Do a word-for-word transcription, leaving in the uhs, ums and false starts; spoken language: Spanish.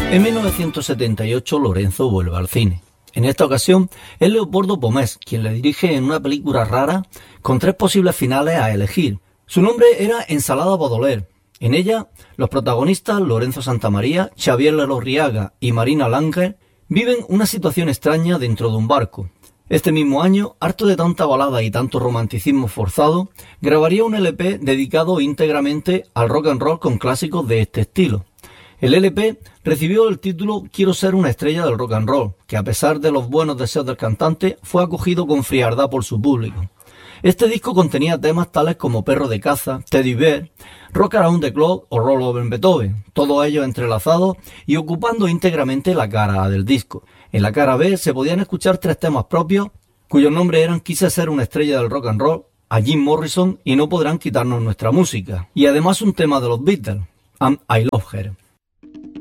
En mil novecientos setenta y ocho Lorenzo vuelve al cine. En esta ocasión es Leopoldo Pomés quien le dirige en una película rara con tres posibles finales a elegir. Su nombre era Ensalada Baudelaire. En ella, los protagonistas Lorenzo Santamaría, Xavier Lelorriaga y Marina Langer viven una situación extraña dentro de un barco. Este mismo año, harto de tanta balada y tanto romanticismo forzado, grabaría un L P dedicado íntegramente al rock and roll con clásicos de este estilo. El L P recibió el título Quiero ser una estrella del rock and roll, que a pesar de los buenos deseos del cantante, fue acogido con frialdad por su público. Este disco contenía temas tales como Perro de caza, Teddy Bear, Rock Around the Clock o Roll Over Beethoven, todos ellos entrelazados y ocupando íntegramente la cara A del disco. En la cara B se podían escuchar tres temas propios, cuyos nombres eran Quise ser una estrella del rock and roll, a Jim Morrison y No podrán quitarnos nuestra música, y además un tema de los Beatles, And I Love Her.